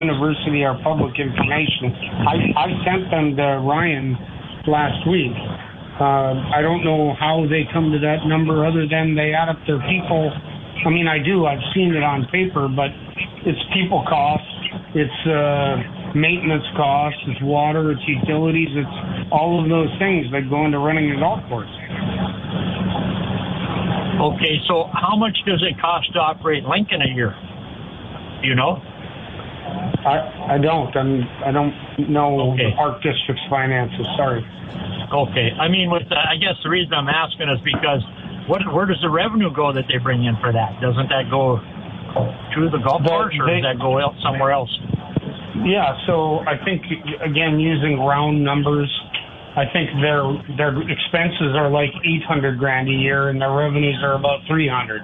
University our public information. I sent them to Ryan last week. I don't know how they come to that number other than they add up their people. I mean, I've seen it on paper, but it's people costs, it's maintenance costs, it's water, it's utilities, it's all of those things that go into running a golf course. Okay, so how much does it cost to operate Lincoln a year? Do you know? I don't. I don't know the Park District's finances. Sorry. Okay. I mean, I guess the reason I'm asking is because where does the revenue go that they bring in for that? Doesn't that go to the golf course, or does that go somewhere else? Yeah. So I think, again, using round numbers, I think their expenses are like $800,000 a year, and their revenues are about $300,000.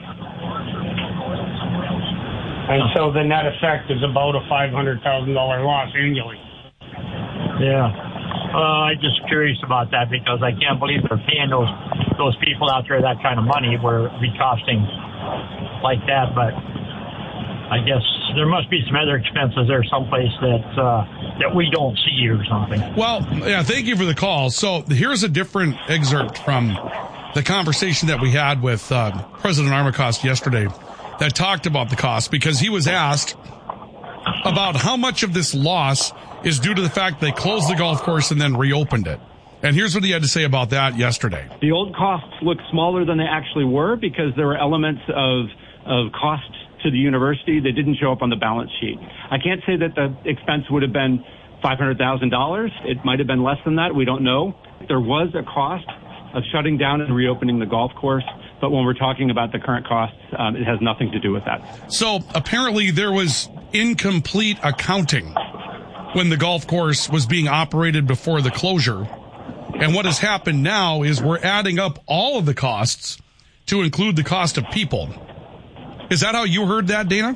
And so the net effect is about a $500,000 loss annually. Yeah. I'm just curious about that because I can't believe they're paying those people out there that kind of money where it'd be costing like that. But I guess there must be some other expenses there someplace that we don't see or something. Well, yeah, thank you for the call. So here's a different excerpt from the conversation that we had with President Armacost yesterday that talked about the cost, because he was asked about how much of this loss is due to the fact they closed the golf course and then reopened it. And here's what he had to say about that yesterday. The old costs look smaller than they actually were because there were elements of cost to the university that didn't show up on the balance sheet. I can't say that the expense would have been $500,000. It might have been less than that. We don't know. There was a cost of shutting down and reopening the golf course. But when we're talking about the current costs, it has nothing to do with that. So apparently there was incomplete accounting when the golf course was being operated before the closure. And what has happened now is we're adding up all of the costs to include the cost of people. Is that how you heard that, Dana?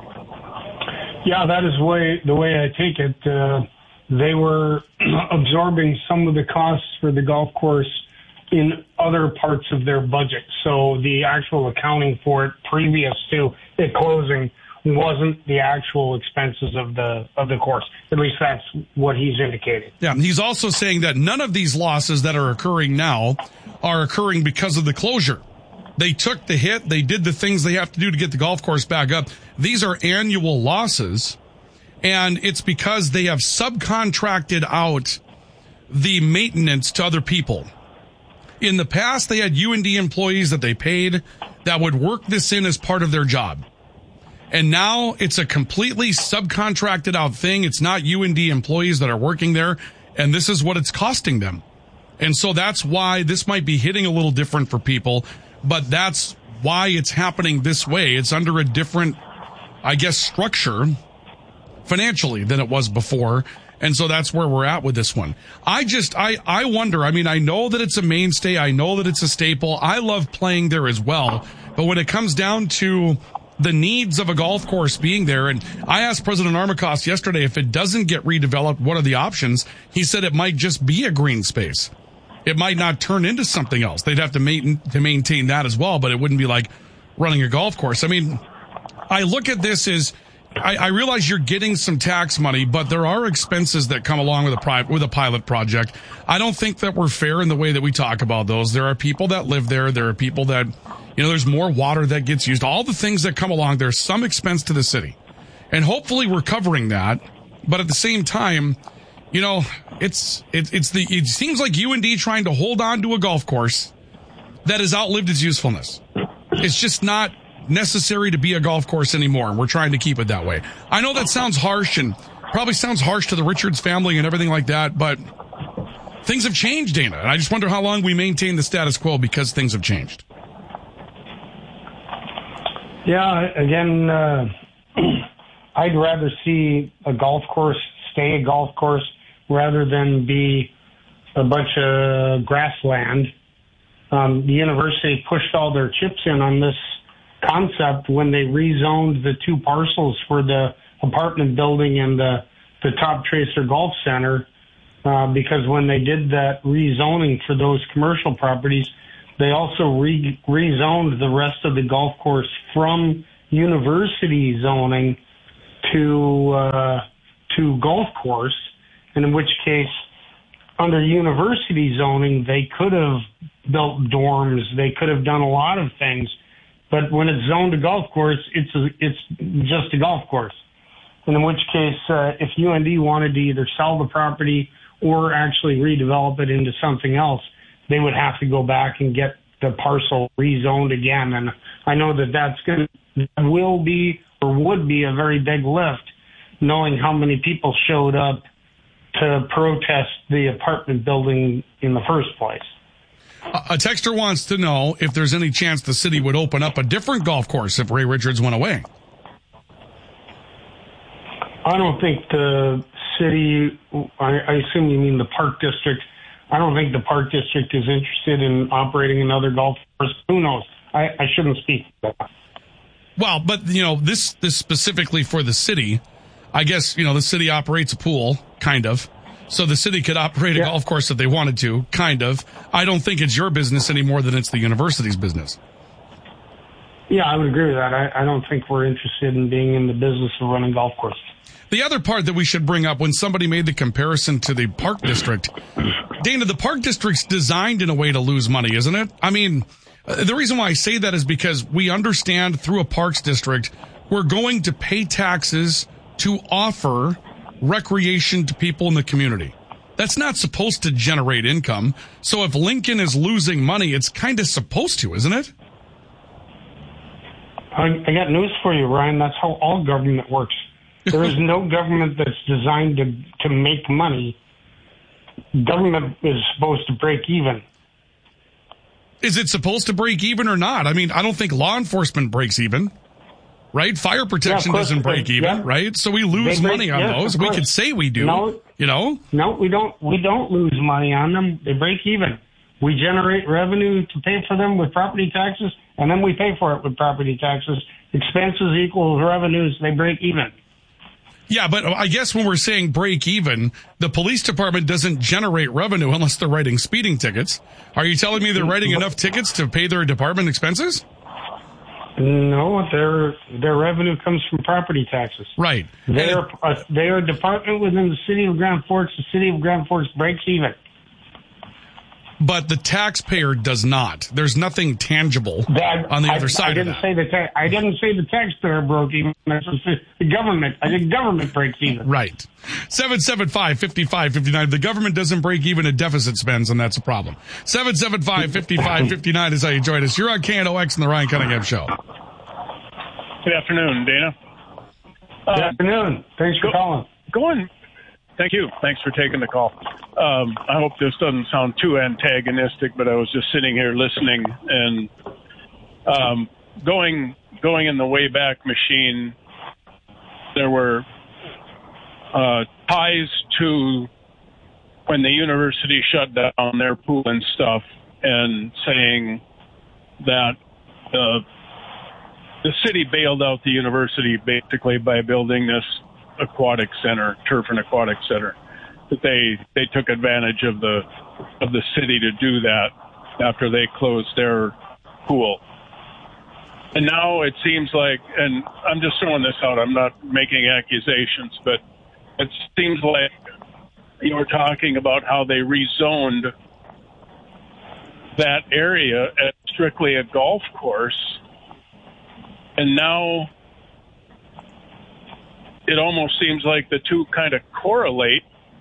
Yeah, that is the way I take it. They were absorbing some of the costs for the golf course in other parts of their budget. So the actual accounting for it previous to it closing wasn't the actual expenses of the course. At least that's what he's indicating. Yeah, he's also saying that none of these losses that are occurring now are occurring because of the closure. They took the hit. They did the things they have to do to get the golf course back up. These are annual losses, and it's because they have subcontracted out the maintenance to other people. In the past, they had UND employees that they paid that would work this in as part of their job. And now it's a completely subcontracted out thing. It's not UND employees that are working there, and this is what it's costing them. And so that's why this might be hitting a little different for people, but that's why it's happening this way. It's under a different, I guess, structure financially than it was before. And so that's where we're at with this one. I wonder, I mean, I know that it's a mainstay. I know that it's a staple. I love playing there as well. But when it comes down to the needs of a golf course being there, and I asked President Armacost yesterday if it doesn't get redeveloped, what are the options? He said it might just be a green space. It might not turn into something else. They'd have to maintain that as well, but it wouldn't be like running a golf course. I mean, I look at this as, I realize you're getting some tax money, but there are expenses that come along with a pilot project. I don't think that we're fair in the way that we talk about those. There are people that live there. There are people that, there's more water that gets used. All the things that come along, there's some expense to the city. And hopefully we're covering that. But at the same time, it seems like UND trying to hold on to a golf course that has outlived its usefulness. It's just not necessary to be a golf course anymore, and we're trying to keep it that way. I know that sounds harsh, and probably sounds harsh to the Richards family and everything like that, but things have changed, Dana, and I just wonder how long we maintain the status quo because things have changed. Yeah, again, I'd rather see a golf course stay a golf course rather than be a bunch of grassland. The university pushed all their chips in on this concept when they rezoned the two parcels for the apartment building and the Top Tracer Golf Center, because when they did that rezoning for those commercial properties, they also rezoned the rest of the golf course from university zoning to golf course, and in which case, under university zoning, they could have built dorms, they could have done a lot of things, but when it's zoned to golf course, it's just a golf course. And in which case, if UND wanted to either sell the property or actually redevelop it into something else, they would have to go back and get the parcel rezoned again. And I know that would be a very big lift, knowing how many people showed up to protest the apartment building in the first place. A texter wants to know if there's any chance the city would open up a different golf course if Ray Richards went away. I don't think the city, I assume you mean the Park District, I don't think the Park District is interested in operating another golf course. Who knows? I shouldn't speak to that. Well, but, this specifically for the city, I guess, the city operates a pool, kind of. So the city could operate a golf course if they wanted to, kind of. I don't think it's your business any more than it's the university's business. Yeah, I would agree with that. I don't think we're interested in being in the business of running golf courses. The other part that we should bring up when somebody made the comparison to the Park District, Dana, the Park District's designed in a way to lose money, isn't it? I mean, the reason why I say that is because we understand through a Parks District, we're going to pay taxes to offer recreation to people in the community. That's not supposed to generate income. So if Lincoln is losing money, it's kind of supposed to, isn't it? I got news for you, Ryan. That's how all government works. There is no government that's designed to make money. Government is supposed to break even. Is it supposed to break even or not? I mean, I don't think law enforcement breaks even, right? Fire protection doesn't break even, right? So we lose money on those. We could say we do, No, we don't. We don't lose money on them. They break even. We generate revenue to pay for them with property taxes, and then we pay for it with property taxes. Expenses equals revenues. They break even. Yeah, but I guess when we're saying break even, the police department doesn't generate revenue unless they're writing speeding tickets. Are you telling me they're writing enough tickets to pay their department expenses? No, their revenue comes from property taxes. Right. They are a department within the city of Grand Forks. The city of Grand Forks breaks even. But the taxpayer does not. There's nothing tangible on the other side of that. I didn't say the taxpayer broke even. That's the government. I think government breaks even. Right. 775-5559. The government doesn't break even, a deficit spends, and that's a problem. 775-5559 is how you join us. You're on KNOX and the Ryan Cunningham Show. Good afternoon, Dana. Good afternoon. Thanks for calling. Thank you. Thanks for taking the call. I hope this doesn't sound too antagonistic, but I was just sitting here listening and going in the Wayback Machine. There were ties to when the university shut down their pool and stuff, and saying that the city bailed out the university basically by building this aquatic center, turf and aquatic center, that they took advantage of the city to do that after they closed their pool. And now it seems like, and I'm just throwing this out, I'm not making accusations, but it seems like you were talking about how they rezoned that area as strictly a golf course, and now it almost seems like the two kind of correlate,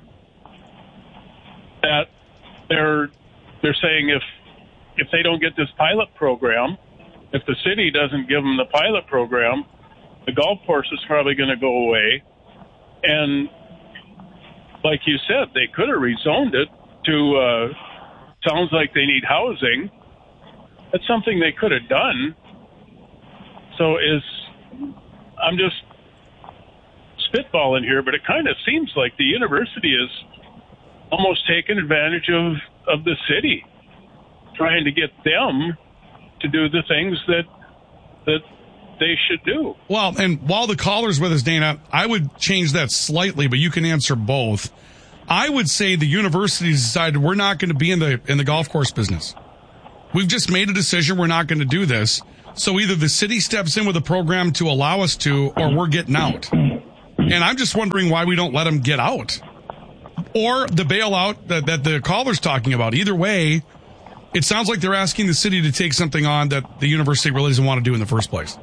that they're saying if they don't get this pilot program, if the city doesn't give them the pilot program, the golf course is probably going to go away. And like you said, they could have rezoned it to, sounds like they need housing. That's something they could have done. So I'm just spitballing here, but it kind of seems like the university is almost taking advantage of the city, trying to get them to do the things that they should do. Well, and while the caller's with us, Dana, I would change that slightly, but you can answer both. I would say the university decided we're not going to be in the golf course business. We've just made a decision we're not going to do this. So either the city steps in with a program to allow us to, or we're getting out. And I'm just wondering why we don't let them get out. Or the bailout that the caller's talking about. Either way, it sounds like they're asking the city to take something on that the university really doesn't want to do in the first place.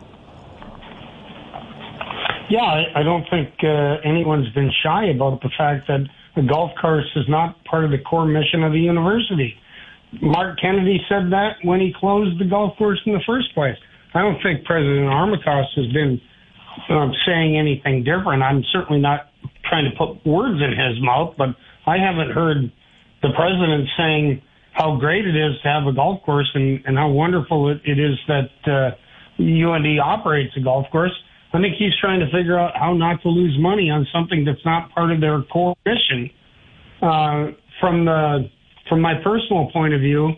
Yeah, I don't think anyone's been shy about the fact that the golf course is not part of the core mission of the university. Mark Kennedy said that when he closed the golf course in the first place. I don't think President Armacost has been saying anything different. I'm certainly not trying to put words in his mouth, but I haven't heard the president saying how great it is to have a golf course and how wonderful it is that UND operates a golf course. I think he's trying to figure out how not to lose money on something that's not part of their core mission. From my personal point of view,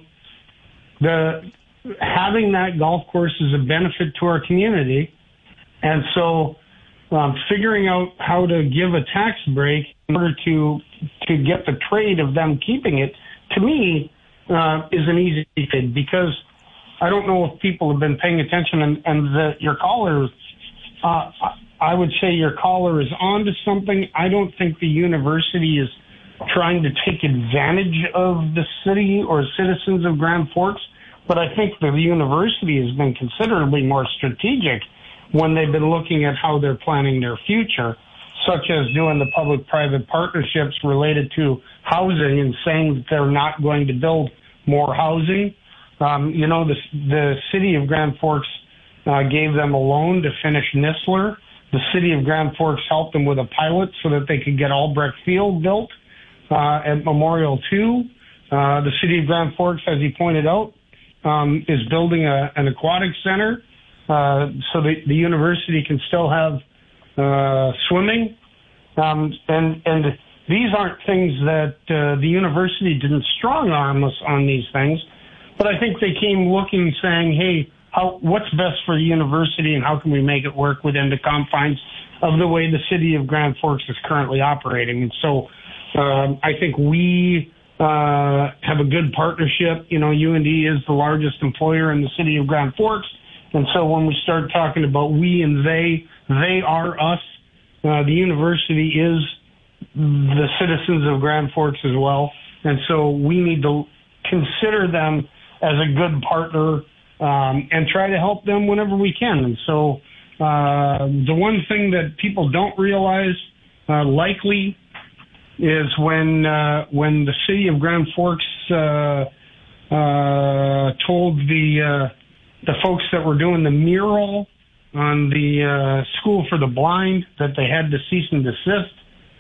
having that golf course is a benefit to our community, and so figuring out how to give a tax break in order to get the trade of them keeping it, to me, is an easy thing, because I don't know if people have been paying attention, and your caller, I would say your caller is onto something. I don't think the university is trying to take advantage of the city or citizens of Grand Forks, but I think the university has been considerably more strategic when they've been looking at how they're planning their future, such as doing the public-private partnerships related to housing and saying that they're not going to build more housing. The city of Grand Forks gave them a loan to finish Nistler. The city of Grand Forks helped them with a pilot so that they could get Albrecht Field built at Memorial 2. The city of Grand Forks, as he pointed out, is building an aquatic center so the university can still have swimming. And these aren't things that the university didn't strong-arm us on these things, but I think they came looking, saying, hey, what's best for the university and how can we make it work within the confines of the way the city of Grand Forks is currently operating. And so I think we have a good partnership. UND is the largest employer in the city of Grand Forks. And so when we start talking about we and they are us. The university is the citizens of Grand Forks as well. And so we need to consider them as a good partner and try to help them whenever we can. And so the one thing that people don't realize likely is when the city of Grand Forks told the folks that were doing the mural on the School for the Blind that they had to cease and desist.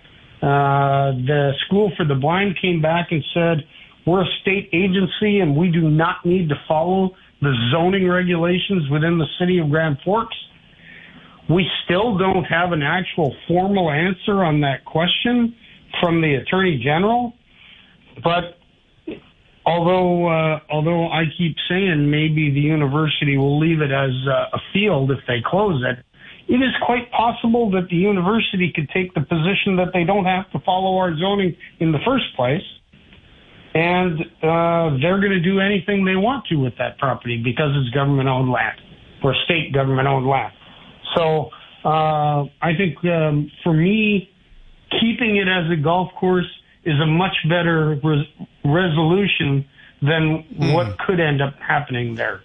The School for the Blind came back and said, we're a state agency and we do not need to follow the zoning regulations within the city of Grand Forks. We still don't have an actual formal answer on that question from the Attorney General, but although I keep saying maybe the university will leave it as a field if they close it, it is quite possible that the university could take the position that they don't have to follow our zoning in the first place, and they're going to do anything they want to with that property because it's government-owned land or state government-owned land. So I think for me, keeping it as a golf course is a much better resolution than what could end up happening there.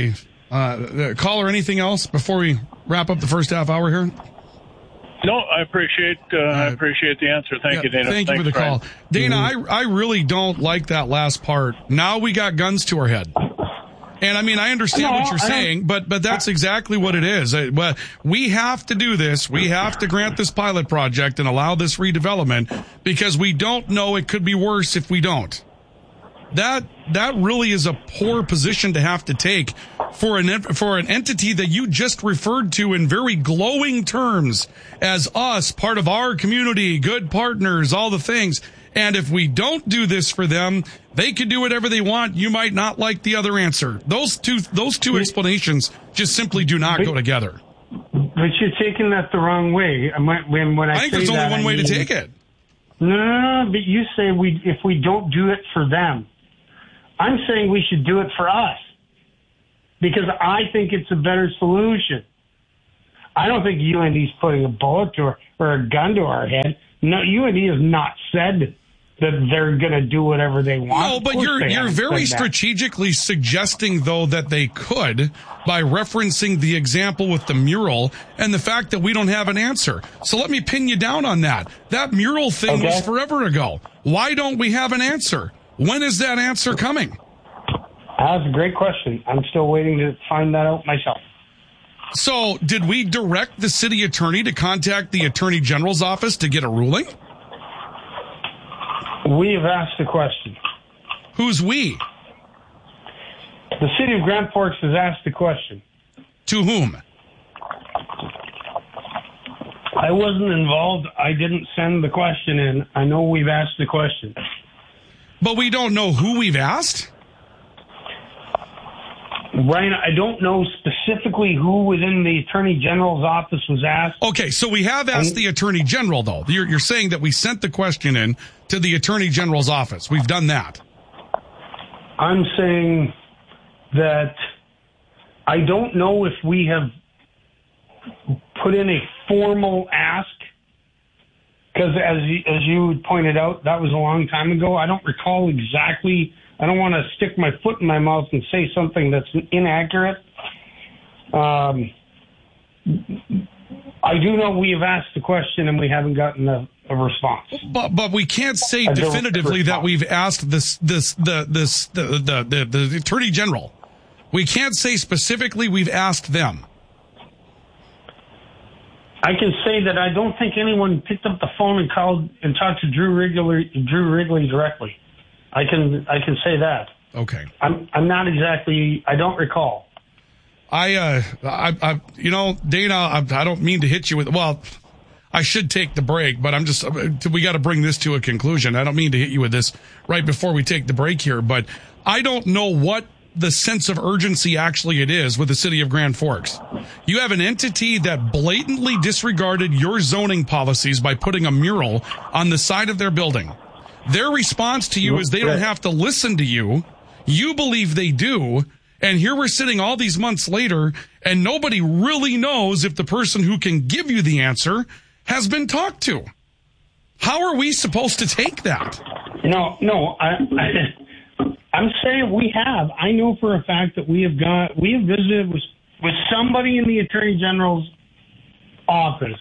Caller, anything else before we wrap up the first half hour here? No, I appreciate the answer. Thank you, Dana. Thank you for the call. Dana, I really don't like that last part. Now we got guns to our head. And I mean, I understand what you're saying, but that's exactly what it is. But we have to do this. We have to grant this pilot project and allow this redevelopment because we don't know, it could be worse if we don't. That really is a poor position to have to take for an entity that you just referred to in very glowing terms as us, part of our community, good partners, all the things. And if we don't do this for them, they can do whatever they want. You might not like the other answer. Those two explanations just simply do not go together. But you're taking that the wrong way. When I think there's only one way to take it. No, but you say if we don't do it for them. I'm saying we should do it for us because I think it's a better solution. I don't think UND's putting a bullet to or a gun to our head. No, UND has not said that they're going to do whatever they want. No, but you're very strategically suggesting, though, that they could by referencing the example with the mural and the fact that we don't have an answer. So let me pin you down on that. That mural thing was forever ago. Why don't we have an answer? When is that answer coming? That's a great question. I'm still waiting to find that out myself. So did we direct the city attorney to contact the Attorney General's office to get a ruling? We've asked the question. Who's we? The city of Grand Forks has asked the question. To whom? I wasn't involved. I didn't send the question in. I know we've asked the question. But we don't know who we've asked? Ryan, I don't know specifically who within the Attorney General's office was asked. Okay, so we have asked the Attorney General, though. You're saying that we sent the question in to the Attorney General's office. We've done that. I'm saying that I don't know if we have put in a formal ask, because as you pointed out, that was a long time ago. I don't recall exactly. I don't want to stick my foot in my mouth and say something that's inaccurate. I do know we have asked the question and we haven't gotten a response. But we can't say definitively that we've asked the Attorney General. We can't say specifically we've asked them. I can say that I don't think anyone picked up the phone and called and talked to Drew Wrigley directly. I can say that. Okay. I'm not exactly. I don't recall. Dana, I don't mean to hit you with. Well, I should take the break, but we got to bring this to a conclusion. I don't mean to hit you with this right before we take the break here, but I don't know what the sense of urgency actually it is with the city of Grand Forks. You have an entity that blatantly disregarded your zoning policies by putting a mural on the side of their building. Their response to you is they don't have to listen to you. You believe they do. And here we're sitting all these months later, and nobody really knows if the person who can give you the answer has been talked to. How are we supposed to take that? No, I'm saying we have. I know for a fact that we have visited with somebody in the Attorney General's office.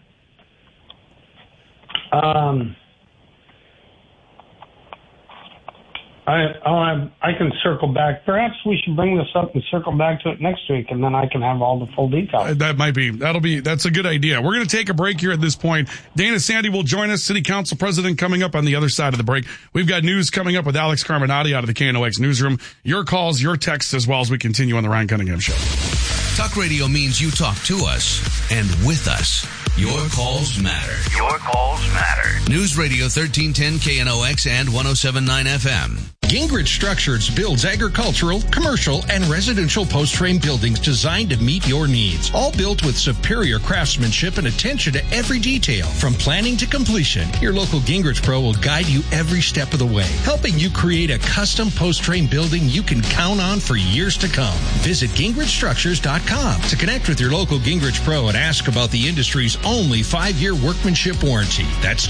I can circle back. Perhaps we should bring this up and circle back to it next week, and then I can have all the full details. That's a good idea. We're going to take a break here at this point. Dana Sandy will join us, City Council President, coming up on the other side of the break. We've got news coming up with Alex Carminati out of the KNOX newsroom. Your calls, your texts, as well as we continue on the Ryan Cunningham Show. Talk radio means you talk to us and with us. Your calls matter. Your calls matter. News Radio 1310 KNOX and 107.9 FM. Gingrich Structures builds agricultural, commercial, and residential post-frame buildings designed to meet your needs. All built with superior craftsmanship and attention to every detail. From planning to completion, your local Gingrich Pro will guide you every step of the way, helping you create a custom post-frame building you can count on for years to come. Visit GingrichStructures.com to connect with your local Gingrich Pro and ask about the industry's only 5-year workmanship warranty. That's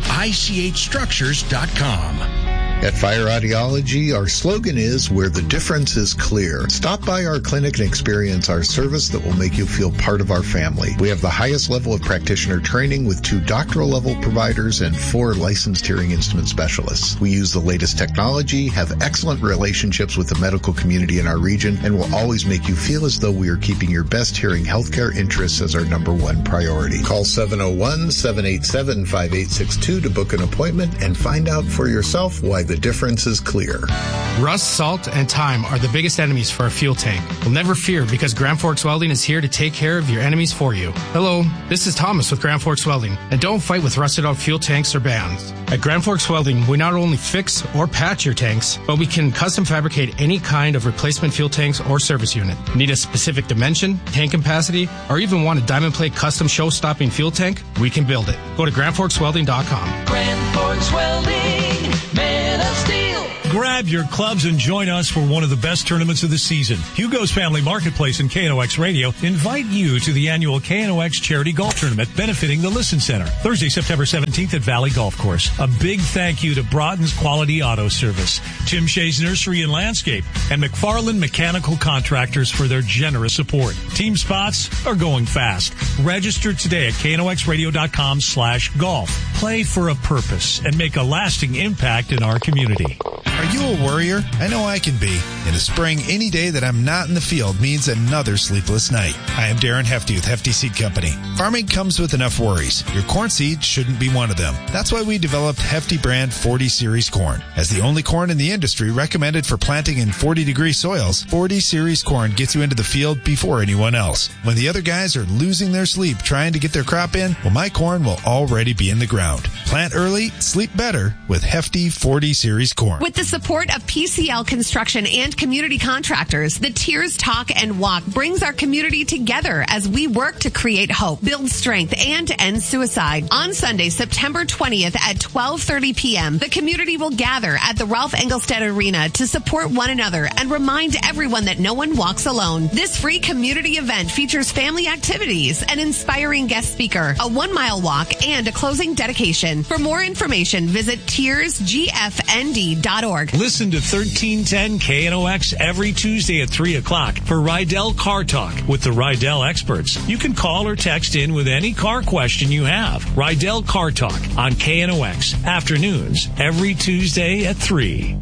GingrichStructures.com. At Fire Audiology, our slogan is, where the difference is clear. Stop by our clinic and experience our service that will make you feel part of our family. We have the highest level of practitioner training with 2 doctoral level providers and 4 licensed hearing instrument specialists. We use the latest technology, have excellent relationships with the medical community in our region, and will always make you feel as though we are keeping your best hearing healthcare interests as our #1 priority. Call 701-787-5862 to book an appointment and find out for yourself why the difference is clear. Rust, salt, and time are the biggest enemies for a fuel tank. Well, never fear, because Grand Forks Welding is here to take care of your enemies for you. Hello, this is Thomas with Grand Forks Welding, and don't fight with rusted out fuel tanks or bands. At Grand Forks Welding, we not only fix or patch your tanks, but we can custom fabricate any kind of replacement fuel tanks or service unit. Need a specific dimension, tank capacity, or even want a diamond plate custom show-stopping fuel tank? We can build it. Go to GrandForksWelding.com. Grand Forks Welding, men of steel. Grab your clubs and join us for one of the best tournaments of the season. Hugo's Family Marketplace and KNOX Radio invite you to the annual KNOX Charity Golf Tournament benefiting the Listen Center. Thursday, September 17th at Valley Golf Course. A big thank you to Broughton's Quality Auto Service, Tim Shea's Nursery and Landscape, and McFarland Mechanical Contractors for their generous support. Team spots are going fast. Register today at knoxradio.com/golf. Play for a purpose and make a lasting impact in our community. Are you a worrier? I know I can be. In the spring, any day that I'm not in the field means another sleepless night. I am Darren Hefty with Hefty Seed Company. Farming comes with enough worries. Your corn seed shouldn't be one of them. That's why we developed Hefty brand 40 Series corn. As the only corn in the industry recommended for planting in 40-degree soils, 40 Series corn gets you into the field before anyone else. When the other guys are losing their sleep trying to get their crop in, well, my corn will already be in the ground. Plant early, sleep better with Hefty 40 Series corn. With the support of PCL Construction and community contractors, the Tears Talk and Walk brings our community together as we work to create hope, build strength, and end suicide. On Sunday, September 20th at 12:30 p.m., the community will gather at the Ralph Engelstad Arena to support one another and remind everyone that no one walks alone. This free community event features family activities, an inspiring guest speaker, a 1-mile walk, and a closing dedication. For more information, visit tearsgfnd.org. Listen to 1310 KNOX every Tuesday at 3 o'clock for Rydell Car Talk with the Rydell experts. You can call or text in with any car question you have. Rydell Car Talk on KNOX afternoons every Tuesday at 3.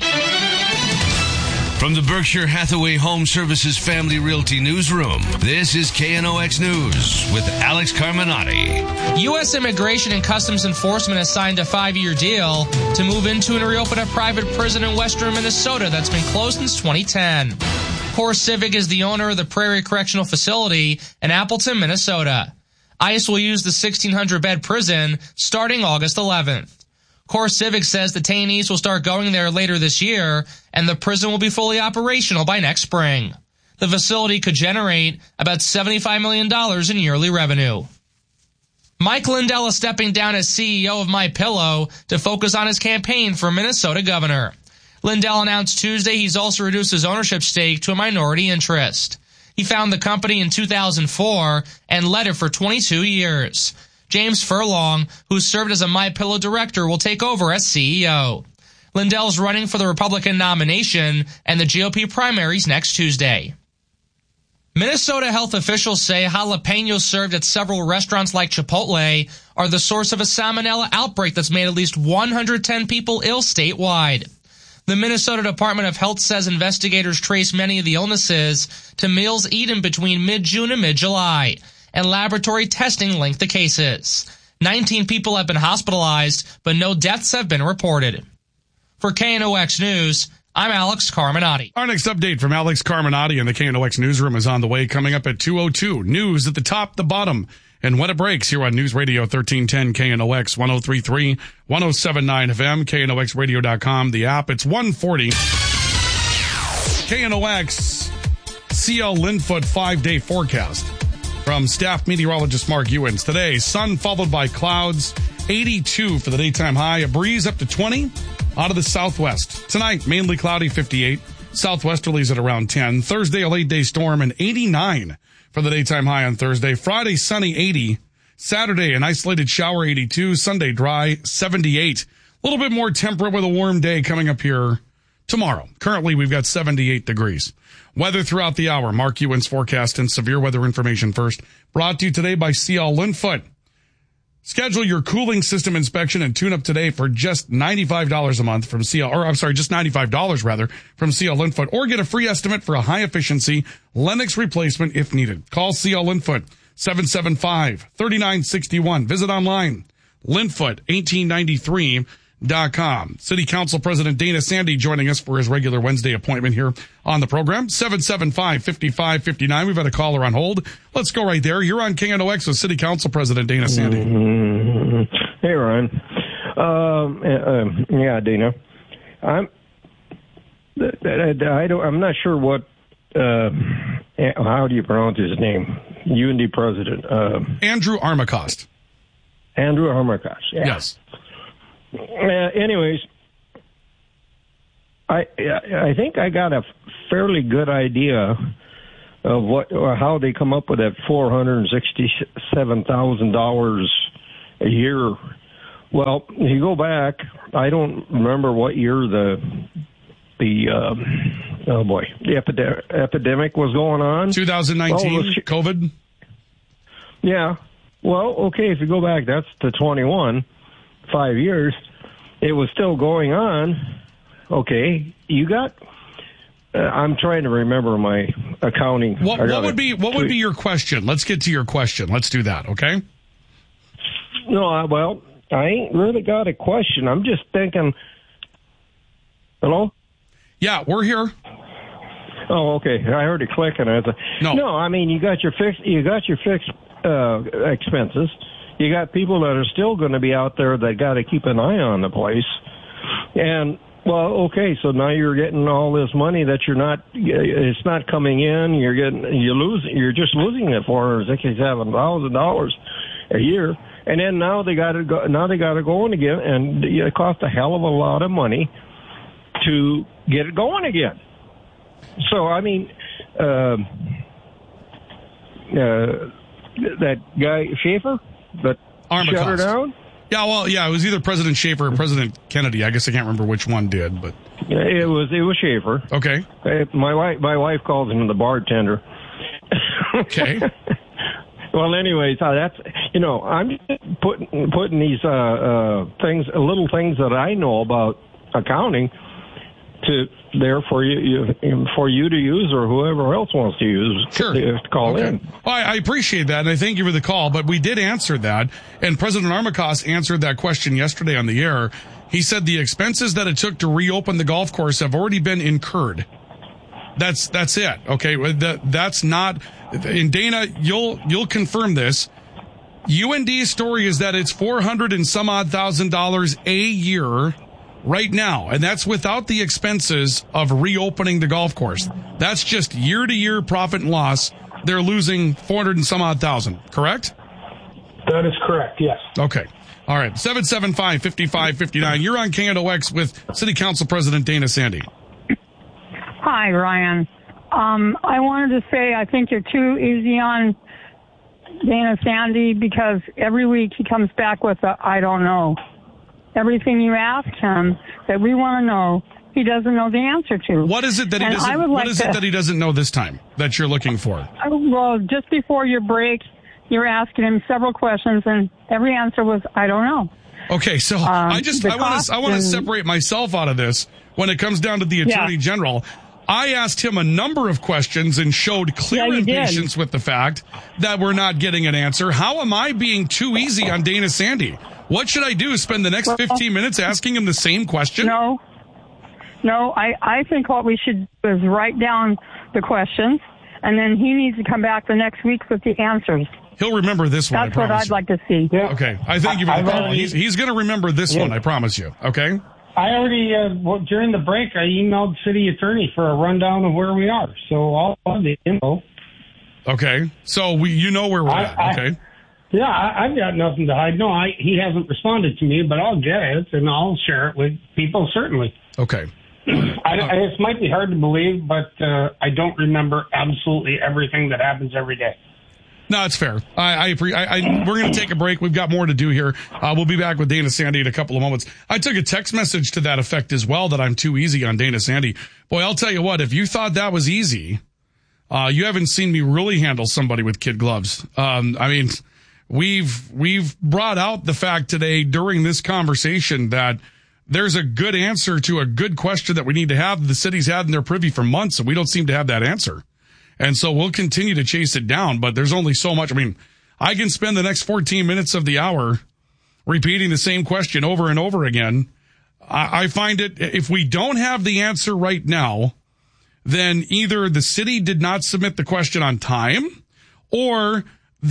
From the Berkshire Hathaway Home Services Family Realty Newsroom, this is KNOX News with Alex Carminati. U.S. Immigration and Customs Enforcement has signed a 5-year deal to move into and reopen a private prison in western Minnesota that's been closed since 2010. CoreCivic is the owner of the Prairie Correctional Facility in Appleton, Minnesota. ICE will use the 1,600-bed prison starting August 11th. CoreCivic says detainees will start going there later this year, and the prison will be fully operational by next spring. The facility could generate about $75 million in yearly revenue. Mike Lindell is stepping down as CEO of MyPillow to focus on his campaign for Minnesota governor. Lindell announced Tuesday he's also reduced his ownership stake to a minority interest. He founded the company in 2004 and led it for 22 years. James Furlong, who served as a MyPillow director, will take over as CEO. Lindell's running for the Republican nomination and the GOP primaries next Tuesday. Minnesota health officials say jalapenos served at several restaurants like Chipotle are the source of a salmonella outbreak that's made at least 110 people ill statewide. The Minnesota Department of Health says investigators trace many of the illnesses to meals eaten between mid-June and mid-July, and laboratory testing linked the cases. 19 people have been hospitalized, but no deaths have been reported. For KNOX News, I'm Alex Carminati. Our next update from Alex Carminati in the KNOX newsroom is on the way, coming up at 2:02. News at the top, the bottom, and when it breaks here on News Radio 1310 KNOX 103.3, 107.9 FM, KNOXradio.com, the app. It's 1:40. KNOX CL Linfoot 5-day forecast from staff meteorologist Mark Ewens. Today, sun followed by clouds, 82 for the daytime high, a breeze up to 20 out of the southwest. Tonight, mainly cloudy, 58. Southwesterlies at around 10. Thursday, a late day storm, and 89 for the daytime high on Thursday. Friday, sunny, 80. Saturday, an isolated shower, 82. Sunday, dry, 78. A little bit more temperate with a warm day coming up here tomorrow. Currently, we've got 78 degrees. Weather throughout the hour. Mark Ewens forecast and severe weather information first. Brought to you today by CL Linfoot. Schedule your cooling system inspection and tune up today for just $95 a month from just $95 rather from CL Linfoot, or get a free estimate for a high efficiency Lennox replacement if needed. Call CL Linfoot 775-3961. Visit online Linfoot1893.com. City Council President Dana Sandy joining us for his regular Wednesday appointment here on the program. 775-5559. We've had a caller on hold. Let's go right there. You're on KNOX with City Council President Dana Sandy. Hey, Ryan. Yeah, Dana. I'm not sure what. How do you pronounce his name? UND President. Andrew Armacost. Andrew Armacost. Yeah. Yes. Anyways, I think I got a fairly good idea of what or how they come up with that $467,000 a year. Well, if you go back, I don't remember what year the epidemic was going on. 2019, COVID. Yeah. Well, okay, if you go back, that's to 21, 5 years. It was still going on. Okay, you got. I'm trying to remember my accounting. What would be your question? Let's get to your question. Let's do that. Okay. No, well, I ain't really got a question. I'm just thinking. Hello. Yeah, we're here. Oh, okay. I heard it clicking. No. I mean, you got your fixed expenses. You got people that are still going to be out there that got to keep an eye on the place. And well, okay, so now you're getting all this money that it's not coming in. You're just losing it $467,000 a year. And then now they got to go in again, and it costs a hell of a lot of money to get it going again. So I mean, that guy Schaefer that shut her down. Yeah, well, it was either President Schaefer or President Kennedy. I guess I can't remember which one did, but it was Schaefer. Okay. My wife calls him the bartender. Okay. Well, anyways, that's I'm just putting these little things that I know about accounting there for you to use, or whoever else wants to use. Sure. To call in. Well, I appreciate that, and I thank you for the call, but we did answer that, and President Armacost answered that question yesterday on the air. He said the expenses that it took to reopen the golf course have already been incurred. That's it. Okay. That's not, and Dana, you'll confirm this. UND's story is that it's $400,000 and some odd a year right now, and that's without the expenses of reopening the golf course. That's just year-to-year profit and loss. They're losing $400,000 and some odd, correct? That is correct, yes. Okay. All right. 775-5559. You're on KNOX with City Council President Dana Sandy. Hi, Ryan. I wanted to say I think you're too easy on Dana Sandy because every week he comes back with a I don't know. Everything you ask him that we want to know, he doesn't know the answer to. What is it that he doesn't? What is it that he doesn't know this time that you're looking for? Well, just before your break, you were asking him several questions, and every answer was I don't know. Okay, so I want to separate myself out of this when it comes down to the Attorney General. I asked him a number of questions and showed clear impatience with the fact that we're not getting an answer. How am I being too easy on Dana Sandy? What should I do? Spend the next 15 minutes asking him the same question? No, I think what we should do is write down the questions, and then he needs to come back the next week with the answers. He'll remember this one. That's what I'd like to see. Yeah. Okay. I thank you for the call. He's going to remember this one, I promise you. Okay? I already, during the break, I emailed city attorney for a rundown of where we are. So I'll have the info. Okay. So you know where we're at. Okay. Yeah, I've got nothing to hide. No, he hasn't responded to me, but I'll get it, and I'll share it with people, certainly. Okay. It might be hard to believe, but I don't remember absolutely everything that happens every day. No, it's fair. We're going to take a break. We've got more to do here. We'll be back with Dana Sandy in a couple of moments. I took a text message to that effect as well, that I'm too easy on Dana Sandy. Boy, I'll tell you what, if you thought that was easy, you haven't seen me really handle somebody with kid gloves. I mean, we've brought out the fact today during this conversation that there's a good answer to a good question that we need to have. The city's had in their privy for months, and we don't seem to have that answer. And so we'll continue to chase it down, but there's only so much. I mean, I can spend the next 14 minutes of the hour repeating the same question over and over again. I find it, if we don't have the answer right now, then either the city did not submit the question on time, or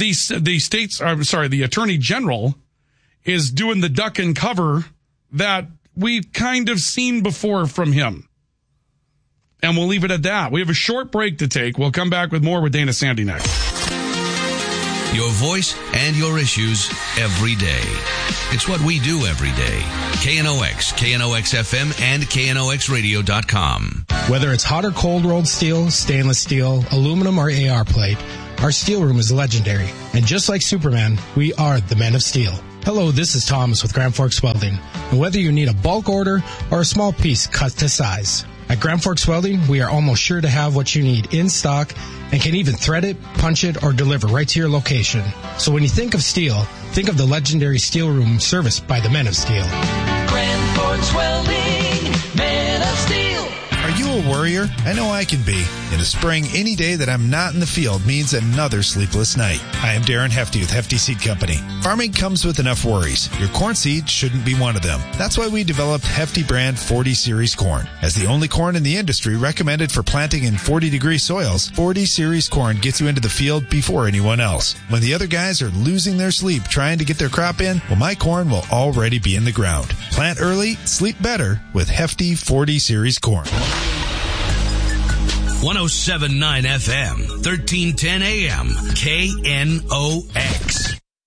the Attorney General is doing the duck and cover that we've kind of seen before from him. And we'll leave it at that. We have a short break to take. We'll come back with more with Dana Sandy next. Your voice and your issues every day. It's what we do every day. KNOX, KNOX-FM, and KNOXradio.com. Whether it's hot or cold rolled steel, stainless steel, aluminum, or AR plate, our steel room is legendary. And just like Superman, we are the Men of Steel. Hello, this is Thomas with Grand Forks Welding. And whether you need a bulk order or a small piece cut to size, at Grand Forks Welding, we are almost sure to have what you need in stock and can even thread it, punch it, or deliver right to your location. So when you think of steel, think of the legendary steel room serviced by the Men of Steel. Grand Forks Welding, Men of Steel. Are you a worrier? I know I can be. In the spring, any day that I'm not in the field means another sleepless night. I am Darren Hefty with Hefty Seed Company. Farming comes with enough worries. Your corn seed shouldn't be one of them. That's why we developed Hefty brand 40 Series corn. As the only corn in the industry recommended for planting in 40-degree soils, 40 Series corn gets you into the field before anyone else. When the other guys are losing their sleep trying to get their crop in, well, my corn will already be in the ground. Plant early, sleep better with Hefty 40 Series corn. 107.9 FM, 1310 AM, KNOX.